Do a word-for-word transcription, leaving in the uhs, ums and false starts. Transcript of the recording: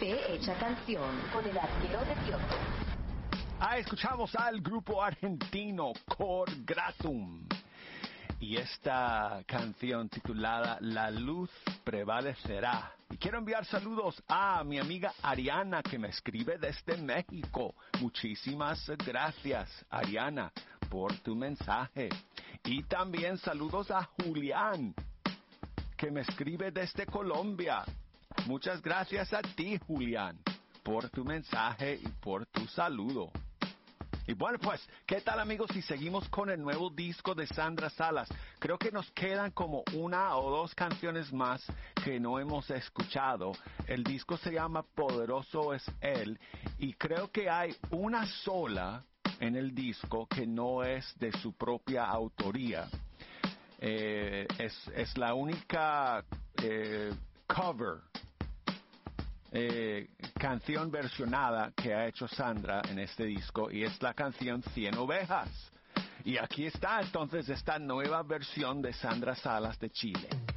Gente Hecha Canción con el arquero de Kioto. Ah, escuchamos al grupo argentino Cor Gratum y esta canción titulada La Luz Prevalecerá. Y quiero enviar saludos a mi amiga Ariana, que me escribe desde México. Muchísimas gracias, Ariana, por tu mensaje. Y también saludos a Julián, que me escribe desde Colombia. Muchas gracias a ti, Julián, por tu mensaje y por tu saludo. Y bueno, pues, ¿qué tal, amigos? Si seguimos con el nuevo disco de Sandra Salas. Creo que nos quedan como una o dos canciones más que no hemos escuchado. El disco se llama Poderoso es Él y creo que hay una sola en el disco que no es de su propia autoría. Eh, es, es la única eh, cover, eh, canción versionada que ha hecho Sandra en este disco, y es la canción Cien Ovejas. Y aquí está entonces esta nueva versión de Sandra Salas de Chile.